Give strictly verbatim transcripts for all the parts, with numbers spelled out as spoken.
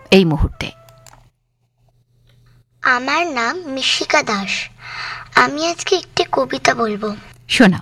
এই মুহূর্তে। আমার নাম মিশিকা দাস। আমি আজকে একটি কবিতা বলবো। শোনাও।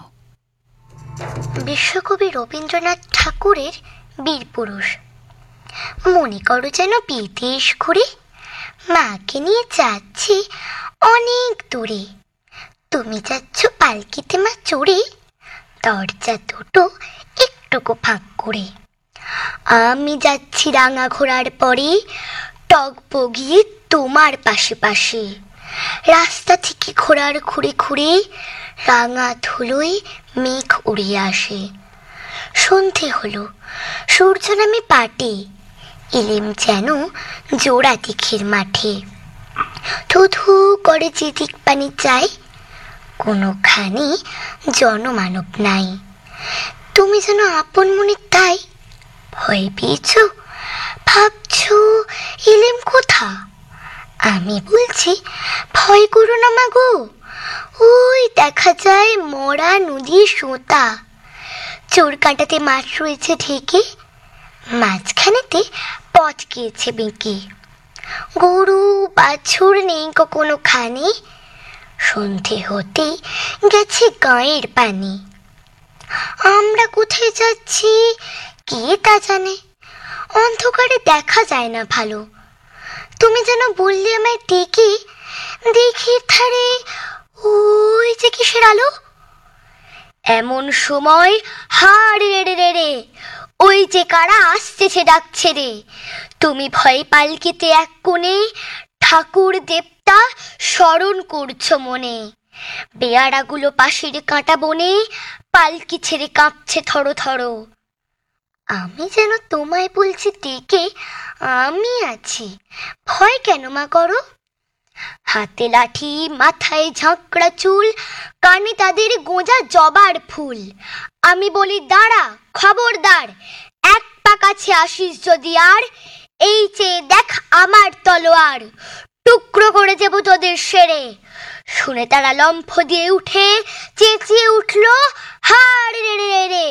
বিশ্বকবি রবীন্দ্রনাথ ঠাকুরের বীরপুরুষ। মনে করো যেন বিদেশ ঘুরে মাকে নিয়ে যাচ্ছি অনেক দূরে। তুমি যাচ্ছ পালকিতে মা চড়ে, দরজা দুটো একটুকু ফাঁক করে। আমি যাচ্ছি রাঙা ঘোড়ার পরে, টক বগিয়ে তোমার পাশে পাশে। রাস্তা থেকে ঘোড়ার খুঁড়ে খুঁড়ে রাঙা ধুলোয় মেঘ উড়ে আসে। সন্ধে হলো, সূর্য নামে পাটে, এলেম যেন জোড়া দিঘির মাঠে। ধু ধু করে যেদিক পানি চাই, কোনোখানে জনমানব নাই। তুমি যেন আপন মনে তাই ভয় পেয়েছ, ভাবছ এলেম কোথা। আমি বলছি ভয় করো না মাগো, ওই দেখা যায় মরা নদীর সোঁতা। চোর কাঁটাতে মাছ রয়েছে ঢেকে, মাঝখানেতে পথ গিয়েছে বেঁকে। গরু বাছুর নেই কখনো খানে, সন্ধে হতে গেছে গাঁয়ের পানি। আমরা কোথায় যাচ্ছি কে তা জানে, অন্ধকারে দেখা যায় না ভালো। তুমি যেন বললে আমায় ডেকে, দিঘির ধারে ওই যে কিসের আলো। এমন সময় হাড় রেড়ে রেড়ে ওই যে কারা আসছে ডাকছে রে। তুমি ভয় পালকিতে এক কোণে ঠাকুর দেবতা স্মরণ করছো মনে। বেয়ারাগুলো পাশের কাঁটা বনে পালকি ছেড়ে কাঁপছে থরো থরো। আমি যেন তোমায় বলছি ডেকে, আমি আছি, ভয় কেন মা করো। হাতে লাঠি, মাথায় ঝাঁকড়া চুল, কানে তাদের গোঁজা জবার ফুল। আমি বলি দাঁড়া খবরদার, এক পা কাছে আসিস যদি আর, এই চেয়ে দেখ আমার তলোয়ার, টুকরো করে দেব তোদের সেরে। শুনে তারা লম্ফ দিয়ে উঠে চেঁচিয়ে উঠল হাড় রেড়ে রেড়ে।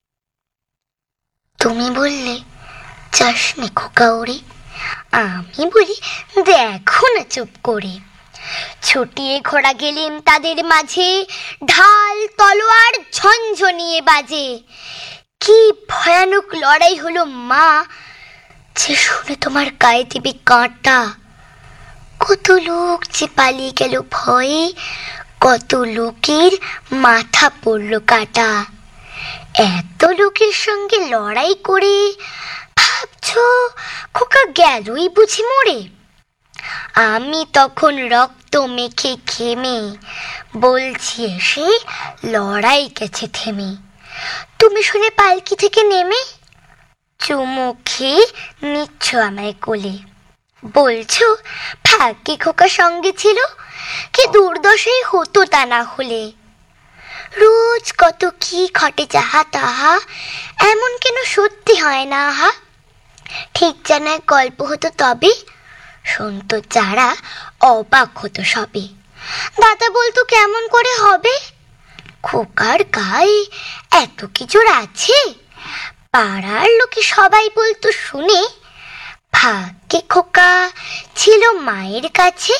তুমি বললে চাষনে খোকা ওরে, আমি বলি দেখো না চুপ করে। ছুটিয়ে ঘোড়া গেলেন তাদের মাঝে, ঢাল তলোয়ার ঝনঝনিয়ে বাজে। কি ভয়ানক লড়াই হলো মা, যে শুনে তোমার গায়ে দেবে কাঁটা। কত লোক যে পালিয়ে গেল ভয়ে, কত লোকের মাথা পড়ল কাটা। এত লোকের সঙ্গে লড়াই করে ভাবছো খোকা গেলই বুঝি মরে। আমি তখন রক্ত মেখে ঘেমে বলছি এসে লড়াই গেছে থেমে। তুমি শুনে পালকি থেকে নেমে চুমু খেয়ে নিচ্ছ আমায় কোলে, বলছো ভাগ্যে খোকা সঙ্গে ছিল, কি দুর্দশাই হতো তা না হলে। রোজ কত কি ঘটে যাহা তাহা, এমন কেন সত্যি হয় না আহা। ঠিক যেন এক গল্প হতো তবে, শুনতো যারা অবাক হতো সবে। দাদা বলতো কেমন করে হবে, খোকার গায়ে এত কিছুর আছে। পাড়ার লোকে সবাই বলতো শুনে, ভাগ্যে খোকা ছিল মায়ের কাছে।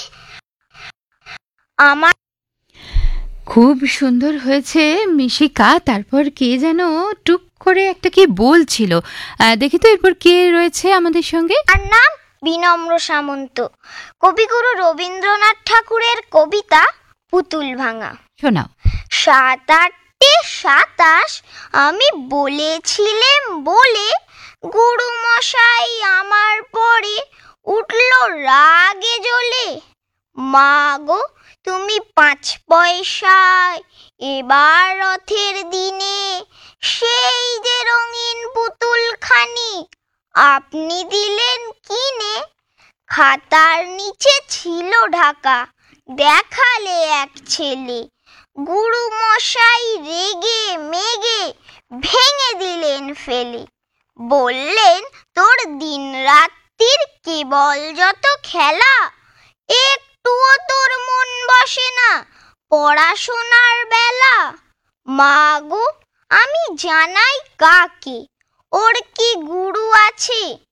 আমার খুব সুন্দর হয়েছে মিশিকা। তারপর কে যেন টুক করে একটা কি বলছিল, দেখি তো এরপর কে রয়েছে আমাদের সঙ্গে। তার নাম বিনম্র সামন্ত। কবিগুরু রবীন্দ্রনাথ ঠাকুরের কবিতা পুতুল ভাঙা। শোনাও। সাত আটটে সাতাশ আমি বলেছিলেম বলে, গুরু মশাই আমার পরে উঠল রাগে জ্বলে। মা গো তুমি পাঁচ পয়সায় এবার রথের দিনে সেই যে রঙিন পুতুল খানি আপনি দিলেন কিনে। খাতার নিচে ছিল ঢাকা, দেখালে এক ছেলে। গুরু মশাই রেগে মেগে ভেঙে দিলেন ফেলে। বললেন তোর দিন রাত্রির কেবল যত খেলা, একটুও তোর মন বসে না পড়াশোনার বেলা। মা গো আমি জানাই কাকে, ওর কি গুরু আছে